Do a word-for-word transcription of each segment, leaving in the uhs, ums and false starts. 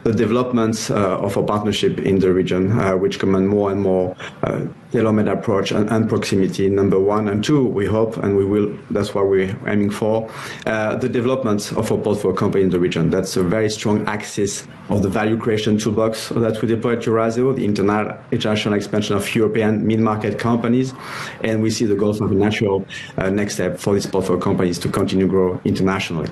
the developments uh, of our partnership in the region, uh, which command more and more uh, tailor-made approach and, and proximity, number one. And two, we hope, and we will, that's what we're aiming for, uh, the development of our portfolio company in the region. That's a very strong axis of the value creation toolbox that we deploy at Eurazeo, the interna international expansion of European mid-market companies. And we see the Gulf as a natural uh, next step for these portfolio companies to continue to grow internationally.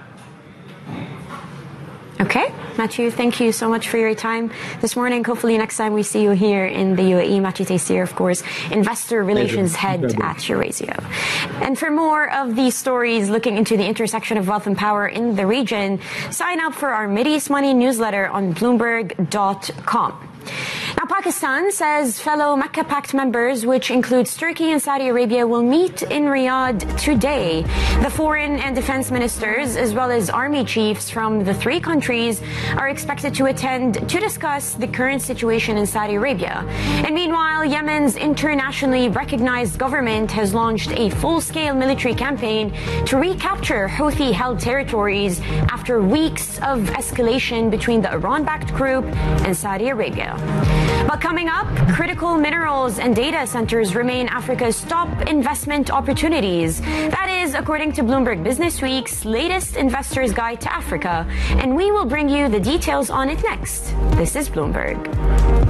Okay, Mathieu, thank you so much for your time this morning. Hopefully next time we see you here in the U A E. Mathieu Teyssir, of course, Investor Relations Head at Eurazeo. And for more of these stories looking into the intersection of wealth and power in the region, sign up for our Mideast Money newsletter on Bloomberg dot com. Now, Pakistan says fellow Mecca Pact members, which includes Turkey and Saudi Arabia, will meet in Riyadh today. The foreign and defense ministers, as well as army chiefs from the three countries, are expected to attend to discuss the current situation in Saudi Arabia. And meanwhile, Yemen's internationally recognized government has launched a full-scale military campaign to recapture Houthi-held territories after weeks of escalation between the Iran-backed group and Saudi Arabia. But coming up, critical minerals and data centers remain Africa's top investment opportunities. That is according to Bloomberg Businessweek's latest Investor's Guide to Africa. And we will bring you the details on it next. This is Bloomberg.